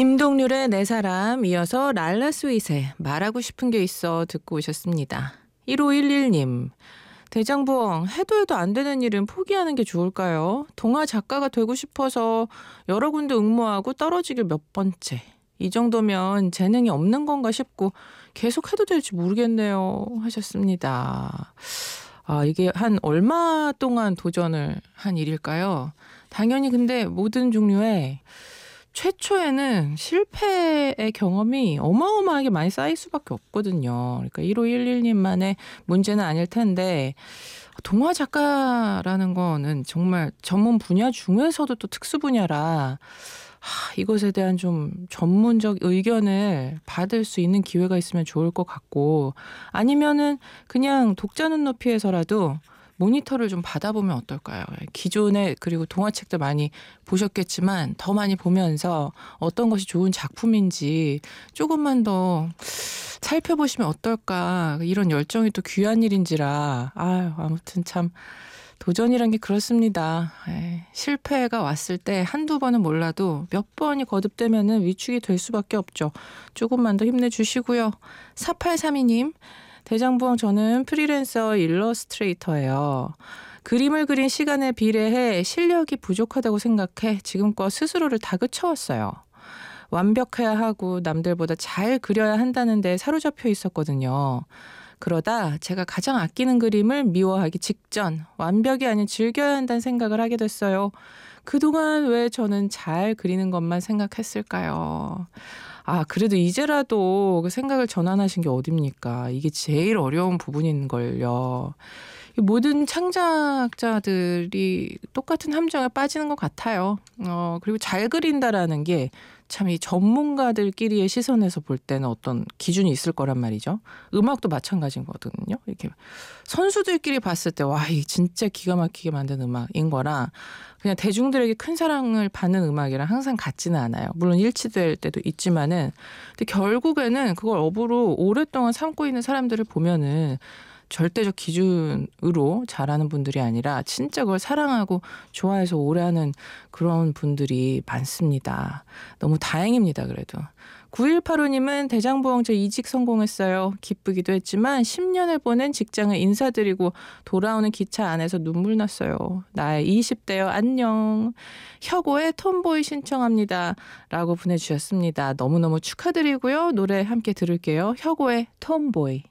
김동률의 내 사람, 이어서 랄라 스윗의 말하고 싶은 게 있어 듣고 오셨습니다. 1511님, 대장부엉, 해도 안 되는 일은 포기하는 게 좋을까요? 동화 작가가 되고 싶어서 여러 군데 응모하고 떨어지길 몇 번째. 이 정도면 재능이 없는 건가 싶고 계속 해도 될지 모르겠네요 하셨습니다. 이게 한 얼마 동안 도전을 한 일일까요? 당연히 근데 모든 종류의 최초에는 실패의 경험이 어마어마하게 많이 쌓일 수밖에 없거든요. 그러니까 1511님만의 문제는 아닐 텐데 동화 작가라는 거는 정말 전문 분야 중에서도 또 특수 분야라 이것에 대한 좀 전문적 의견을 받을 수 있는 기회가 있으면 좋을 것 같고 아니면은 그냥 독자 눈높이에서라도 모니터를 좀 받아보면 어떨까요? 기존에 그리고 동화책들 많이 보셨겠지만 더 많이 보면서 어떤 것이 좋은 작품인지 조금만 더 살펴보시면 어떨까. 이런 열정이 또 귀한 일인지라 아무튼 참 도전이란 게 그렇습니다. 실패가 왔을 때 한두 번은 몰라도 몇 번이 거듭되면은 위축이 될 수밖에 없죠. 조금만 더 힘내주시고요. 4832님. 대장부엉 저는 프리랜서 일러스트레이터예요. 그림을 그린 시간에 비례해 실력이 부족하다고 생각해 지금껏 스스로를 다그쳐왔어요. 완벽해야 하고 남들보다 잘 그려야 한다는 데 사로잡혀 있었거든요. 그러다 제가 가장 아끼는 그림을 미워하기 직전 완벽이 아닌 즐겨야 한다는 생각을 하게 됐어요. 그동안 왜 저는 잘 그리는 것만 생각했을까요? 그래도 이제라도 그 생각을 전환하신 게 어딥니까? 이게 제일 어려운 부분인걸요. 모든 창작자들이 똑같은 함정에 빠지는 것 같아요. 그리고 잘 그린다라는 게 참 이 전문가들끼리의 시선에서 볼 때는 어떤 기준이 있을 거란 말이죠. 음악도 마찬가지인 거거든요. 이렇게 선수들끼리 봤을 때 이 진짜 기가 막히게 만든 음악인 거랑 그냥 대중들에게 큰 사랑을 받는 음악이랑 항상 같지는 않아요. 물론 일치될 때도 있지만은 근데 결국에는 그걸 업으로 오랫동안 삼고 있는 사람들을 보면은 절대적 기준으로 잘하는 분들이 아니라 진짜 그걸 사랑하고 좋아해서 오래 하는 그런 분들이 많습니다. 너무 다행입니다. 그래도. 9185님은 대장부엉 저 이직 성공했어요. 기쁘기도 했지만 10년을 보낸 직장을 인사드리고 돌아오는 기차 안에서 눈물 났어요. 나의 20대여 안녕. 혁오의 톰보이 신청합니다. 라고 보내주셨습니다. 너무너무 축하드리고요. 노래 함께 들을게요. 혁오의 톰보이.